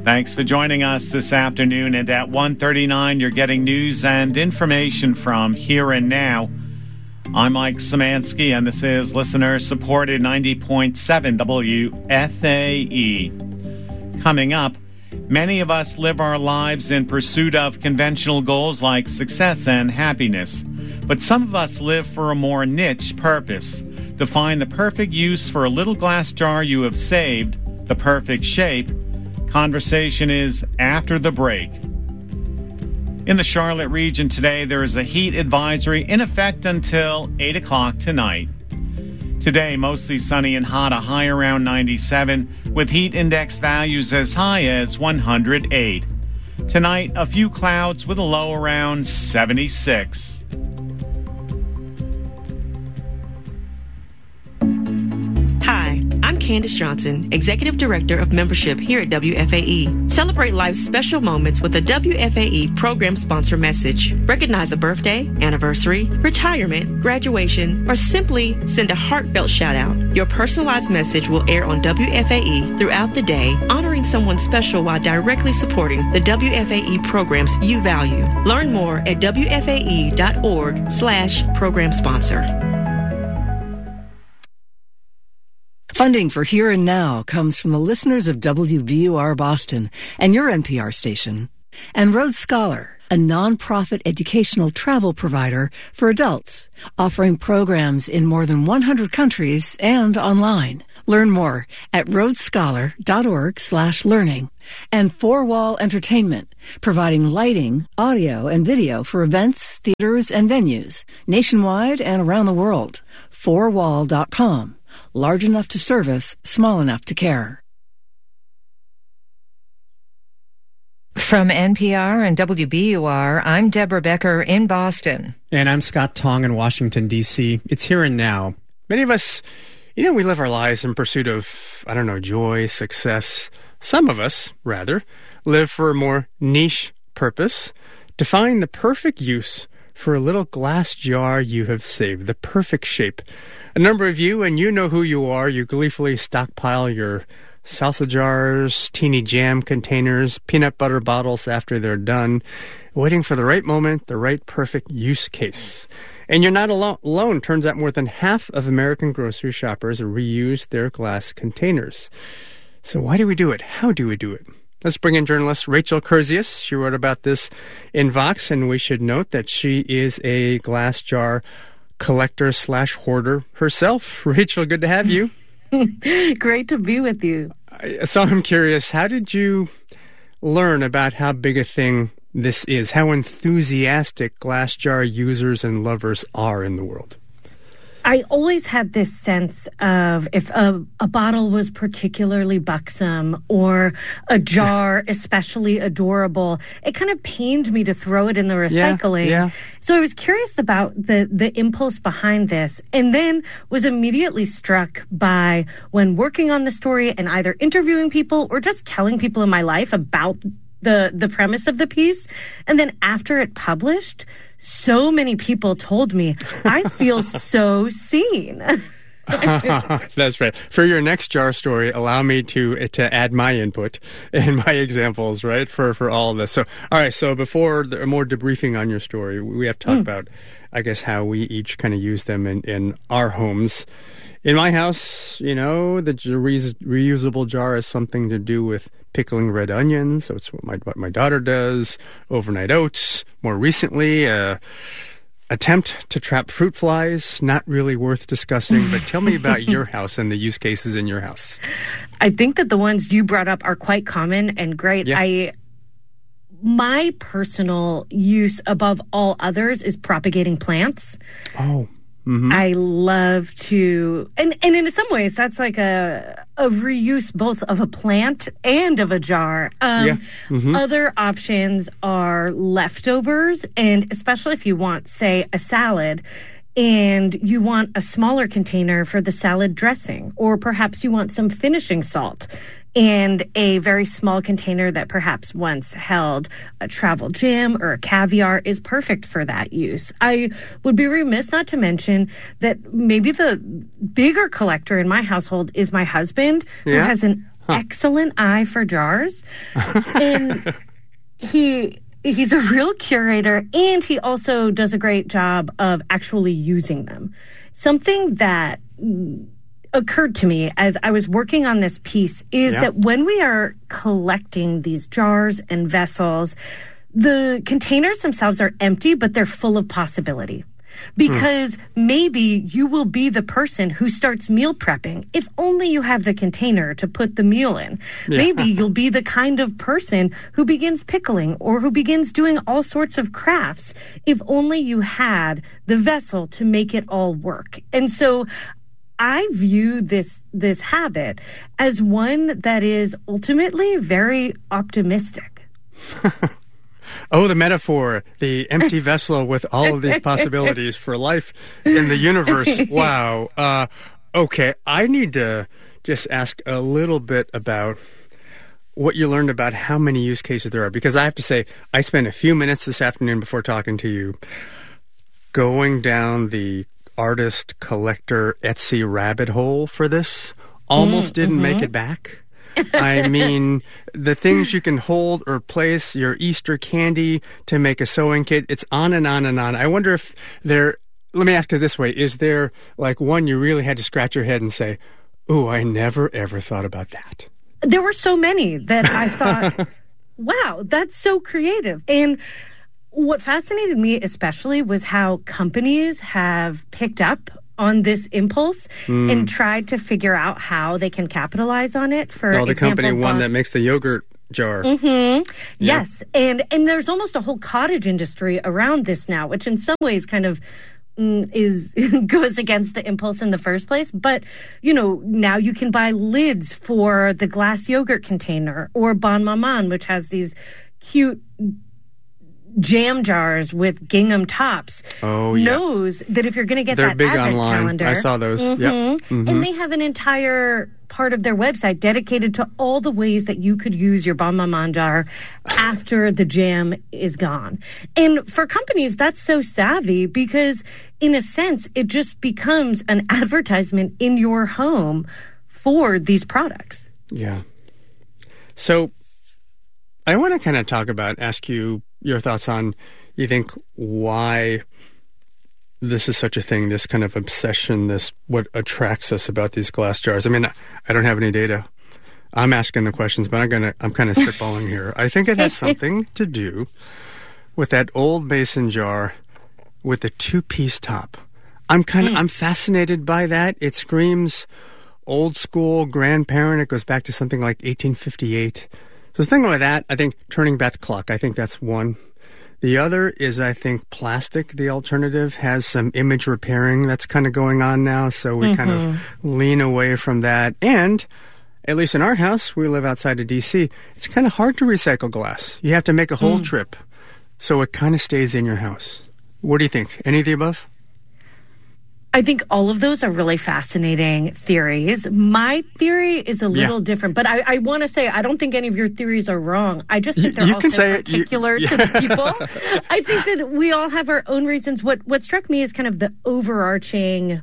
Thanks for joining us this afternoon. And at 1:39, you're getting news and information from Here and Now. I'm Mike Szymanski, and this is listener-supported 90.7 WFAE. Coming up, many of us live our lives in pursuit of conventional goals like success and happiness. But some of us live for a more niche purpose. To find the perfect use for a little glass jar you have saved, the perfect shape. Conversation is after the break. In the Charlotte region today, there is a heat advisory in effect until 8 o'clock tonight. Today, mostly sunny and hot, a high around 97, with heat index values as high as 108. Tonight, a few clouds with a low around 76. Hi, I'm Candace Johnson, Executive Director of Membership here at WFAE. Celebrate life's special moments with a WFAE program sponsor message. Recognize a birthday, anniversary, retirement, graduation, or simply send a heartfelt shout-out. Your personalized message will air on WFAE throughout the day, honoring someone special while directly supporting the WFAE programs you value. Learn more at wfae.org/program sponsor. Funding for Here and Now comes from the listeners of WBUR Boston and your NPR station, and Rhodes Scholar, a nonprofit educational travel provider for adults, offering programs in more than 100 countries and online. Learn more at rhodesscholar.org/learning. And Four Wall Entertainment, providing lighting, audio, and video for events, theaters, and venues nationwide and around the world. fourwall.com. Large enough to service, small enough to care. From NPR and WBUR, I'm Deborah Becker in Boston. And I'm Scott Tong in Washington, D.C. It's Here and Now. Many of us, we live our lives in pursuit of, joy, success. Some of us, rather, live for a more niche purpose, to find the perfect use for a little glass jar you have saved, the perfect shape. A number of you, and you know who you are, you gleefully stockpile your salsa jars, teeny jam containers, peanut butter bottles after they're done, waiting for the right moment, the right perfect use case. And you're not alone. Turns out more than half of American grocery shoppers reuse their glass containers. So why do we do it? How do we do it? Let's bring in journalist Rachel Kurzius. She wrote about this in Vox, and we should note that she is a glass jar collector/hoarder herself. Rachel, good to have you. Great to be with you. So I'm curious, how did you learn about how big a thing this is, how enthusiastic glass jar users and lovers are in the world? I always had this sense of if a bottle was particularly buxom or a jar especially adorable, it kind of pained me to throw it in the recycling. Yeah. So I was curious about the impulse behind this, and then was immediately struck by, when working on the story and either interviewing people or just telling people in my life about the premise of the piece. And then after it published, so many people told me, I feel so seen. That's right. For your next jar story, allow me to add my input and my examples, right, for all of this. So, all right, so before more debriefing on your story, we have to talk about, I guess, how we each kind of use them in our homes. In my house, the reusable jar has something to do with pickling red onions. So it's what my daughter does. Overnight oats. More recently, attempt to trap fruit flies. Not really worth discussing. But tell me about your house and the use cases in your house. I think that the ones you brought up are quite common and great. Yeah. My personal use above all others is propagating plants. Oh. Mm-hmm. I love to, and in some ways, that's like a reuse both of a plant and of a jar. Other options are leftovers, and especially if you want, say, a salad, and you want a smaller container for the salad dressing, or perhaps you want some finishing salt and a very small container that perhaps once held a travel jam or a caviar is perfect for that use. I would be remiss not to mention that maybe the bigger collector in my household is my husband, who has an excellent eye for jars. And he's a real curator, and he also does a great job of actually using them. Something that occurred to me as I was working on this piece is that when we are collecting these jars and vessels, the containers themselves are empty, but they're full of possibility. Because maybe you will be the person who starts meal prepping if only you have the container to put the meal in. Yeah. Maybe you'll be the kind of person who begins pickling or who begins doing all sorts of crafts if only you had the vessel to make it all work. And so I view this habit as one that is ultimately very optimistic. Oh, the metaphor, the empty vessel with all of these possibilities for life in the universe. Wow. Okay, I need to just ask a little bit about what you learned about how many use cases there are. Because I have to say, I spent a few minutes this afternoon before talking to you going down the artist, collector, Etsy rabbit hole for this. Almost didn't make it back. I mean, the things you can hold or place, your Easter candy to make a sewing kit, it's on and on and on. I wonder if let me ask it this way, is there like one you really had to scratch your head and say, ooh, I never ever thought about that? There were so many that I thought, wow, that's so creative. And what fascinated me especially was how companies have picked up on this impulse and tried to figure out how they can capitalize on it. For the company one that makes the yogurt jar. Yes. And there's almost a whole cottage industry around this now, which in some ways kind of goes against the impulse in the first place. But, now you can buy lids for the glass yogurt container, or Bon Maman, which has these cute jam jars with gingham tops. Knows that if you're going to get They're that big advent online. calendar, I saw those. And they have an entire part of their website dedicated to all the ways that you could use your Bon Maman jar after the jam is gone. And for companies, that's so savvy because, in a sense, it just becomes an advertisement in your home for these products. Yeah. So I want to kind of ask you your thoughts on, you think, why this is such a thing, this kind of obsession, what attracts us about these glass jars. I mean, I don't have any data. I'm asking the questions, but I'm kind of spitballing here. I think it has something to do with that old mason jar with the two-piece top. I'm fascinated by that. It screams old school grandparent. It goes back to something like 1858. So the thing with that, I think turning back the clock, I think that's one. The other is, I think, plastic, the alternative, has some image repairing that's kind of going on now. So we kind of lean away from that. And at least in our house, we live outside of D.C., it's kind of hard to recycle glass. You have to make a whole trip. So it kind of stays in your house. What do you think? Any of the above? I think all of those are really fascinating theories. My theory is a little different, but I want to say I don't think any of your theories are wrong. I just think they're also particular to the people. I think that we all have our own reasons. What struck me as kind of the overarching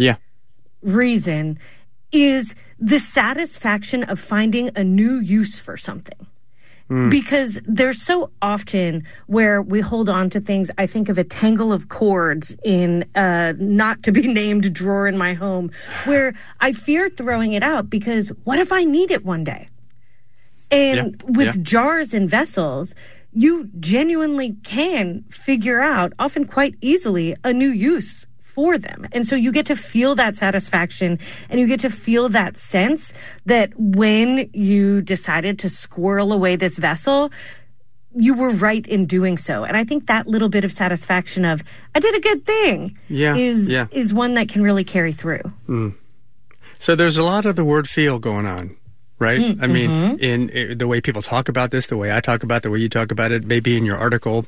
reason is the satisfaction of finding a new use for something. Because there's so often where we hold on to things. I think of a tangle of cords in a not to be named drawer in my home where I fear throwing it out because what if I need it one day? And with jars and vessels, you genuinely can figure out, often quite easily, a new use for them. And so you get to feel that satisfaction and you get to feel that sense that when you decided to squirrel away this vessel, you were right in doing so. And I think that little bit of satisfaction of, I did a good thing, is one that can really carry through. So there's a lot of the word feel going on, right? I mean, in the way people talk about this, the way I talk about it, the way you talk about it, maybe in your article.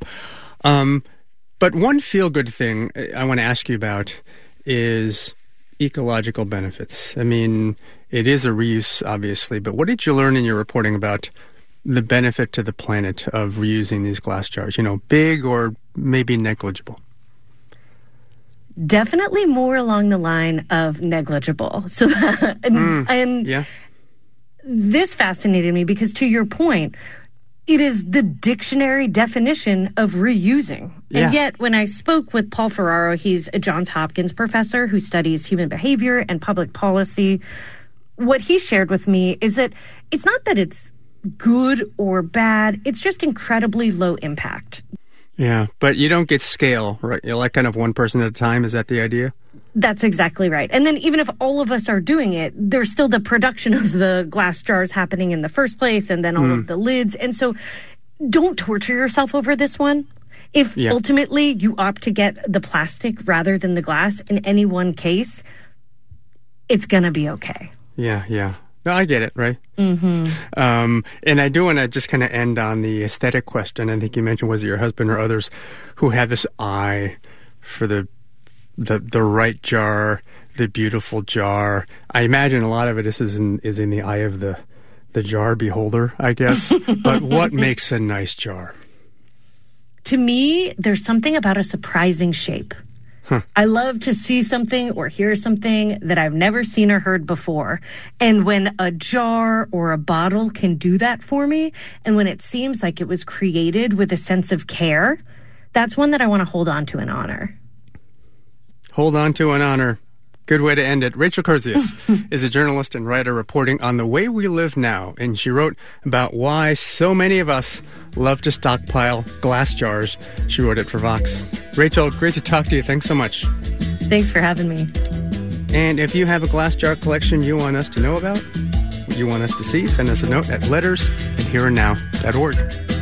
But one feel-good thing I want to ask you about is ecological benefits. I mean, it is a reuse, obviously, but what did you learn in your reporting about the benefit to the planet of reusing these glass jars? Big or maybe negligible? Definitely more along the line of negligible. So, this fascinated me because, to your point, it is the dictionary definition of reusing. Yeah. And yet, when I spoke with Paul Ferraro, he's a Johns Hopkins professor who studies human behavior and public policy. What he shared with me is that it's not that it's good or bad, it's just incredibly low impact. Yeah, but you don't get scale, right? You're like kind of one person at a time. Is that the idea? That's exactly right. And then even if all of us are doing it, there's still the production of the glass jars happening in the first place and then all of the lids. And so don't torture yourself over this one. If ultimately you opt to get the plastic rather than the glass in any one case, it's going to be okay. Yeah. No, I get it, right? Mm-hmm. And I do want to just kind of end on the aesthetic question. I think you mentioned, was it your husband or others who had this eye for the right jar, the beautiful jar? I imagine a lot of it is in the eye of the jar beholder, I guess. But what makes a nice jar? To me, there's something about a surprising shape. I love to see something or hear something that I've never seen or heard before. And when a jar or a bottle can do that for me, and when it seems like it was created with a sense of care, that's one that I want to hold on to and honor. Hold on to and honor. Good way to end it. Rachel Kurzius is a journalist and writer reporting on the way we live now, and she wrote about why so many of us love to stockpile glass jars. She wrote it for Vox. Rachel, great to talk to you. Thanks so much. Thanks for having me. And if you have a glass jar collection you want us to know about, you want us to see, send us a note at letters@hereandnow.org.